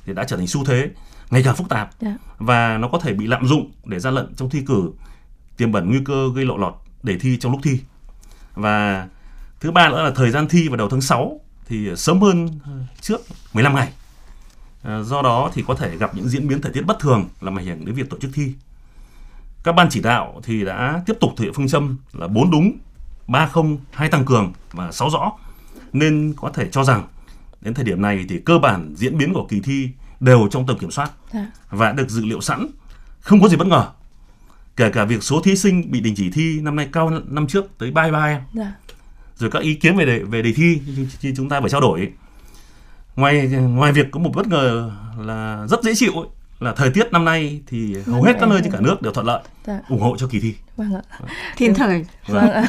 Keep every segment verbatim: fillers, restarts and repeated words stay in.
thì đã trở thành xu thế ngày càng phức tạp yeah. và nó có thể bị lạm dụng để gian lận trong thi cử, tiềm ẩn nguy cơ gây lộ lọt đề thi trong lúc thi. Và thứ ba nữa là thời gian thi vào đầu tháng sáu thì sớm hơn trước mười lăm ngày. À, do đó thì có thể gặp những diễn biến thời tiết bất thường làm ảnh hưởng đến việc tổ chức thi. Các ban chỉ đạo thì đã tiếp tục thực hiện phương châm là bốn đúng, ba không, hai tăng cường và sáu rõ. Nên có thể cho rằng đến thời điểm này thì cơ bản diễn biến của kỳ thi đều trong tầm kiểm soát à. và được dự liệu sẵn, không có gì bất ngờ. Kể cả việc số thí sinh bị đình chỉ thi năm nay cao năm trước tới ba mươi ba em. Dạ. Rồi các ý kiến về đề, về đề thi như chúng ta phải trao đổi. Ngoài ngoài việc có một bất ngờ là rất dễ chịu ấy, là thời tiết năm nay thì hầu hết các nơi trên cả nước đều thuận lợi, dạ. ủng hộ cho kỳ thi. Vâng ạ. Thiên thời. Vâng ạ.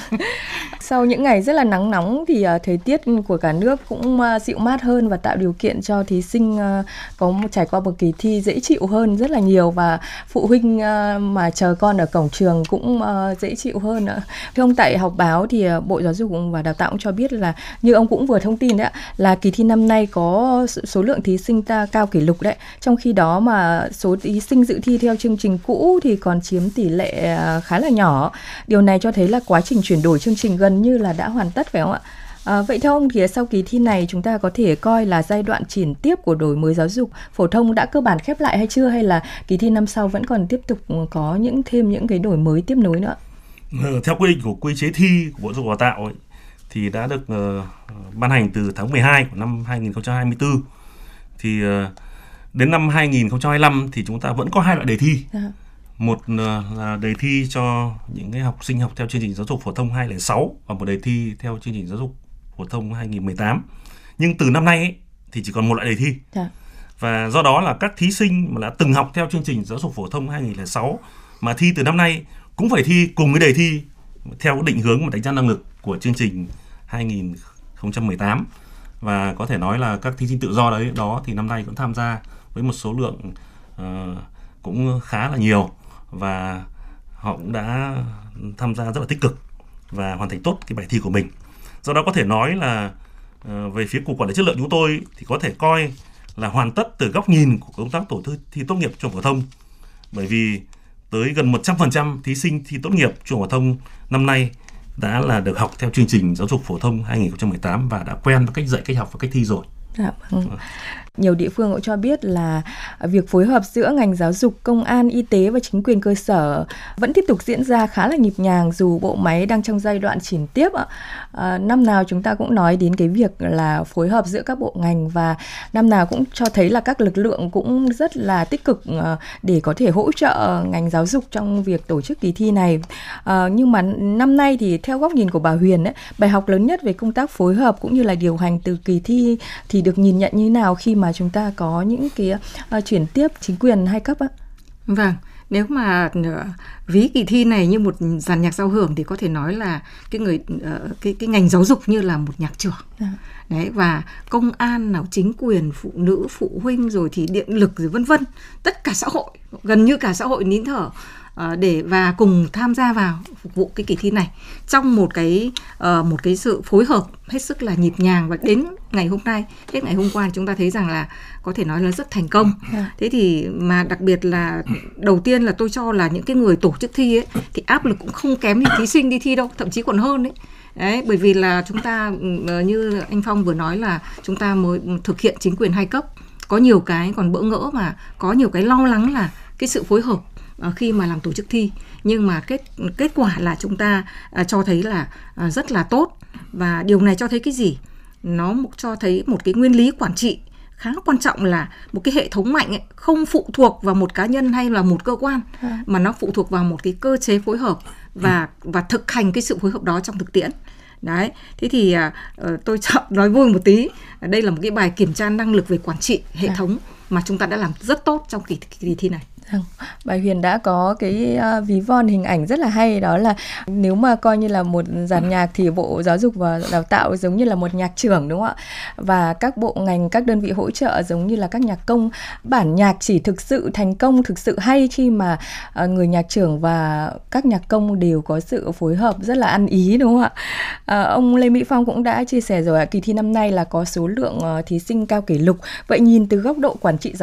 Sau những ngày rất là nắng nóng thì uh, thời tiết của cả nước cũng uh, dịu mát hơn và tạo điều kiện cho thí sinh uh, có một, trải qua một kỳ thi dễ chịu hơn rất là nhiều, và phụ huynh uh, mà chờ con ở cổng trường cũng uh, dễ chịu hơn nữa. Thưa ông, tại họp báo thì uh, Bộ Giáo dục và Đào tạo cũng cho biết là như ông cũng vừa thông tin đấy ạ, là kỳ thi năm nay có số lượng thí sinh ta cao kỷ lục đấy. Trong khi đó mà số thí sinh dự thi theo chương trình cũ thì còn chiếm tỷ lệ uh, khá là nhỏ. Điều này cho thấy là quá trình chuyển đổi chương trình gần như là đã hoàn tất, phải không ạ? À, vậy theo ông thì sau kỳ thi này chúng ta có thể coi là giai đoạn chuyển tiếp của đổi mới giáo dục phổ thông đã cơ bản khép lại hay chưa, hay là kỳ thi năm sau vẫn còn tiếp tục có những thêm những cái đổi mới tiếp nối nữa? Theo quy định của quy chế thi của Bộ Giáo dục và Đào tạo ấy, thì đã được uh, ban hành từ tháng mười hai của năm hai nghìn không trăm hai mươi tư. Thì uh, đến năm hai nghìn không trăm hai mươi lăm thì chúng ta vẫn có hai loại đề thi. À. Một là đề thi cho những cái học sinh học theo chương trình giáo dục phổ thông hai nghìn không trăm lẻ sáu và một đề thi theo chương trình giáo dục phổ thông hai nghìn không trăm mười tám. Nhưng từ năm nay ấy, thì chỉ còn một loại đề thi. Dạ. Và do đó là các thí sinh mà đã từng học theo chương trình giáo dục phổ thông hai nghìn không trăm lẻ sáu mà thi từ năm nay cũng phải thi cùng với đề thi theo định hướng và đánh giá năng lực của chương trình hai nghìn không trăm mười tám. Và có thể nói là các thí sinh tự do đấy đó thì năm nay cũng tham gia với một số lượng uh, cũng khá là nhiều, và họ cũng đã tham gia rất là tích cực và hoàn thành tốt cái bài thi của mình. Do đó có thể nói là uh, về phía Cục Quản lý Chất lượng chúng tôi thì có thể coi là hoàn tất từ góc nhìn của công tác tổ chức thi tốt nghiệp trung học phổ thông, bởi vì tới gần một trăm phần trăm thí sinh thi tốt nghiệp trung học phổ thông năm nay đã là được học theo chương trình giáo dục phổ thông hai nghìn không trăm mười tám và đã quen với cách dạy, cách học và cách thi rồi. Dạ, vâng. Nhiều địa phương cũng cho biết là việc phối hợp giữa ngành giáo dục, công an, y tế và chính quyền cơ sở vẫn tiếp tục diễn ra khá là nhịp nhàng dù bộ máy đang trong giai đoạn chuyển tiếp. À, năm nào chúng ta cũng nói đến cái việc là phối hợp giữa các bộ ngành, và năm nào cũng cho thấy là các lực lượng cũng rất là tích cực để có thể hỗ trợ ngành giáo dục trong việc tổ chức kỳ thi này. À, nhưng mà năm nay thì theo góc nhìn của bà Huyền ấy, bài học lớn nhất về công tác phối hợp cũng như là điều hành từ kỳ thi thì được nhìn nhận như thế nào khi mà chúng ta có những cái uh, chuyển tiếp chính quyền hai cấp á? Vâng, nếu mà uh, ví kỳ thi này như một dàn nhạc giao hưởng thì có thể nói là cái người uh, cái cái ngành giáo dục như là một nhạc trưởng. À. Đấy, và công an nào, chính quyền, phụ nữ, phụ huynh, rồi thì điện lực, rồi vân vân, tất cả xã hội, gần như cả xã hội nín thở để và cùng tham gia vào phục vụ cái kỳ thi này trong một cái uh, một cái sự phối hợp hết sức là nhịp nhàng. Và đến ngày hôm nay, hết ngày hôm qua chúng ta thấy rằng là có thể nói là rất thành công. Thế thì mà đặc biệt là đầu tiên là tôi cho là những cái người tổ chức thi ấy thì áp lực cũng không kém những thí sinh đi thi đâu, thậm chí còn hơn đấy. Đấy, bởi vì là chúng ta như anh Phong vừa nói là chúng ta mới thực hiện chính quyền hai cấp, có nhiều cái còn bỡ ngỡ, mà có nhiều cái lo lắng là cái sự phối hợp khi mà làm tổ chức thi, nhưng mà kết kết quả là chúng ta uh, cho thấy là uh, rất là tốt. Và điều này cho thấy cái gì? Nó cho thấy một cái nguyên lý quản trị khá quan trọng là một cái hệ thống mạnh ấy, không phụ thuộc vào một cá nhân hay là một cơ quan, à. mà nó phụ thuộc vào một cái cơ chế phối hợp và và thực hành cái sự phối hợp đó trong thực tiễn. Đấy, thế thì uh, tôi chọn nói vui một tí, đây là một cái bài kiểm tra năng lực về quản trị hệ à. thống mà chúng ta đã làm rất tốt trong kỳ, kỳ thi này. Bà Huyền đã có cái uh, ví von hình ảnh rất là hay, đó là nếu mà coi như là một dàn nhạc thì Bộ Giáo dục và Đào tạo giống như là một nhạc trưởng, đúng không ạ? Và các bộ ngành, các đơn vị hỗ trợ giống như là các nhạc công. Bản nhạc chỉ thực sự thành công, thực sự hay khi mà uh, người nhạc trưởng và các nhạc công đều có sự phối hợp rất là ăn ý, đúng không ạ? Uh, ông Lê Mỹ Phong cũng đã chia sẻ rồi, kỳ thi năm nay là có số lượng uh, thí sinh cao kỷ lục. Vậy nhìn từ góc độ quản trị giáo